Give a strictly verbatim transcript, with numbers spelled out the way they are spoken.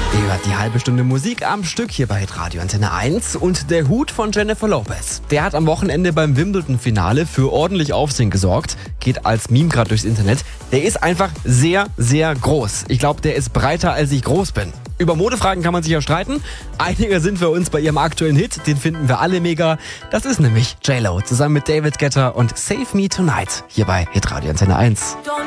Ihr hört die halbe Stunde Musik am Stück hier bei Radio Antenne eins und der Hut von Jennifer Lopez. Der hat am Wochenende beim Wimbledon-Finale für ordentlich Aufsehen gesorgt. Geht als Meme gerade durchs Internet. Der ist einfach sehr, sehr groß. Ich glaube, der ist breiter, als ich groß bin. Über Modefragen kann man sich ja streiten. Einige sind für uns bei ihrem aktuellen Hit. Den finden wir alle mega. Das ist nämlich J-Lo zusammen mit David Guetta und Save Me Tonight hier bei Hitradio Antenne eins.